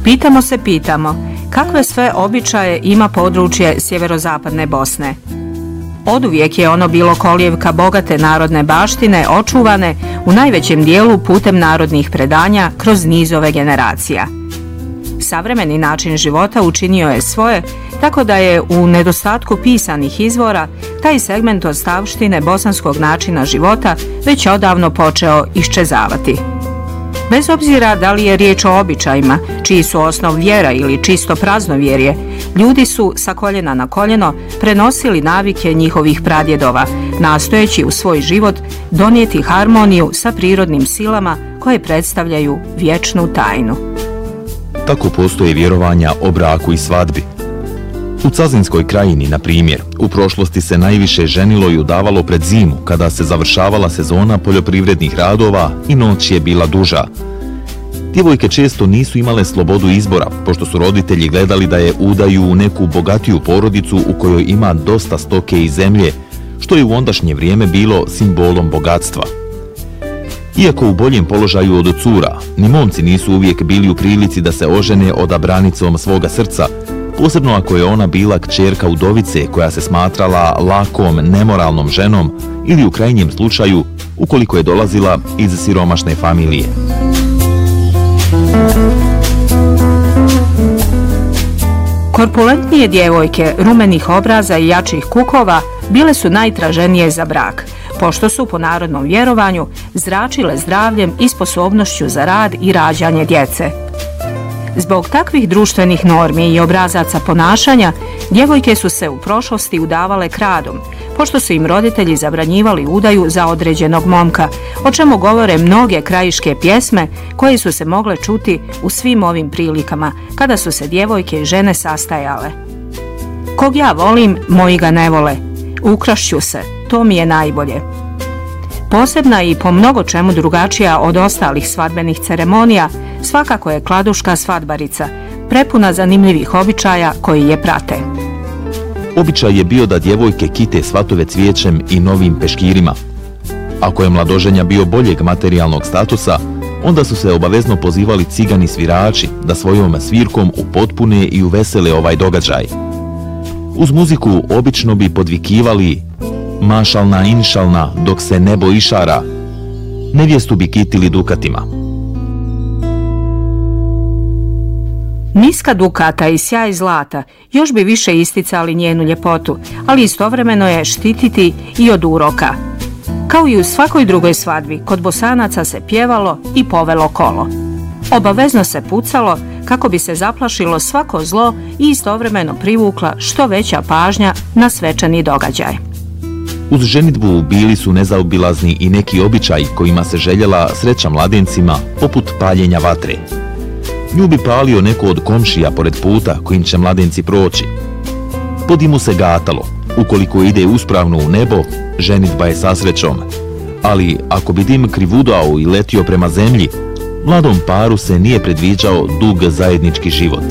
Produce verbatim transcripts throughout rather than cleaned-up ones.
Pitamo se, pitamo, kakve sve običaje ima područje sjeverozapadne Bosne? Oduvijek je ono bilo kolijevka bogate narodne baštine, očuvane u najvećem dijelu putem narodnih predanja kroz nizove generacija. Savremeni način života učinio je svoje, tako da je u nedostatku pisanih izvora taj segment ostavštine bosanskog načina života već odavno počeo iščezavati. Bez obzira da li je riječ o običajima, čiji su osnov vjera ili čisto praznovjerje, ljudi su sa koljena na koljeno prenosili navike njihovih pradjedova, nastojeći u svoj život donijeti harmoniju sa prirodnim silama koje predstavljaju vječnu tajnu. Tako postoje vjerovanja o braku i svadbi. U Cazinskoj krajini, na primjer, u prošlosti se najviše ženilo i udavalo pred zimu, kada se završavala sezona poljoprivrednih radova i noć je bila duža. Djevojke često nisu imale slobodu izbora, pošto su roditelji gledali da je udaju u neku bogatiju porodicu u kojoj ima dosta stoke i zemlje, što je u ondašnje vrijeme bilo simbolom bogatstva. Iako u boljem položaju od cura, ni momci nisu uvijek bili u prilici da se ožene odabranicom svoga srca, posebno ako je ona bila kćerka udovice koja se smatrala lakom, nemoralnom ženom ili u krajnjem slučaju ukoliko je dolazila iz siromašne familije. Korpulentnije djevojke, rumenih obraza i jačih kukova bile su najtraženije za brak, pošto su po narodnom vjerovanju zračile zdravljem i sposobnošću za rad i rađanje djece. Zbog takvih društvenih normi i obrazaca ponašanja, djevojke su se u prošlosti udavale kradom, pošto su im roditelji zabranjivali udaju za određenog momka, o čemu govore mnoge krajiške pjesme koje su se mogle čuti u svim ovim prilikama, kada su se djevojke i žene sastajale. Kog ja volim, moji ga ne vole. Ukrašću se, to mi je najbolje. Posebna i po mnogo čemu drugačija od ostalih svadbenih ceremonija, svakako je kladuška svadbarica, prepuna zanimljivih običaja koji je prate. Običaj je bio da djevojke kite svatove cvijećem i novim peškirima. Ako je mladoženja bio boljeg materijalnog statusa, onda su se obavezno pozivali cigani svirači da svojom svirkom upotpune i uvesele ovaj događaj. Uz muziku obično bi podvikivali mašalna inšalna dok se nebo išara, nevjestu bi kitili dukatima. Niska dukata i sjaj zlata još bi više isticali njenu ljepotu, ali istovremeno je štititi i od uroka. Kao i u svakoj drugoj svadbi, kod Bosanaca se pjevalo i povelo kolo. Obavezno se pucalo kako bi se zaplašilo svako zlo i istovremeno privukla što veća pažnja na svečani događaj. Uz ženidbu bili su nezaobilazni i neki običaji kojima se željela sreća mladencima, poput paljenja vatre. Nju bi palio neko od komšija pored puta kojim će mladenci proći. Po dimu se gatalo, ukoliko ide uspravno u nebo, ženidba je sa srećom. Ali ako bi dim krivudao i letio prema zemlji, mladom paru se nije predviđao dug zajednički život.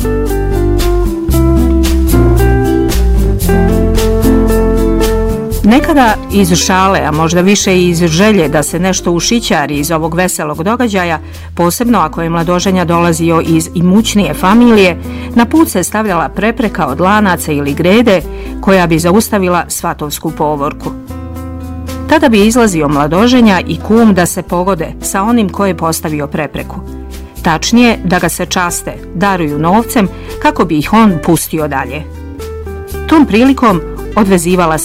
Nekada iz šale, a možda više i iz želje da se nešto ušićari iz ovog veselog događaja, posebno ako je mladoženja dolazio iz imućnije familije, na put se stavljala prepreka od lanaca ili grede koja bi zaustavila svatovsku povorku. Tada bi izlazio mladoženja i kum da se pogode sa onim ko je postavio prepreku. Tačnije, da ga se časte, daruju novcem kako bi ih on pustio dalje. Tom prilikom odvezivala